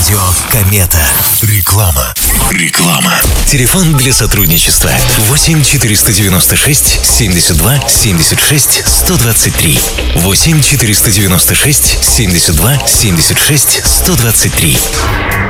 Радио Комета. Реклама. Телефон для сотрудничества 8 496 72 76 123. 8 496 72 76 123.